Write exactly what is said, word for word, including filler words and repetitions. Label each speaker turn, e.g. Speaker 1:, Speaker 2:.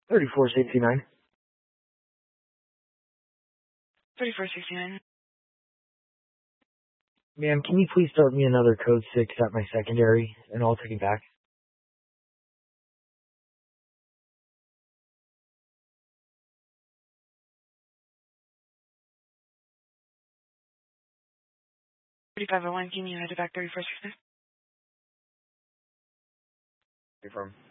Speaker 1: thirty-four sixty-nine.
Speaker 2: thirty-four sixty-nine.
Speaker 1: Ma'am, can you please start me another code six at my secondary, and I'll take it back?
Speaker 2: thirty-five oh one, can you head it back thirty-four sixty-nine?
Speaker 1: Confirm.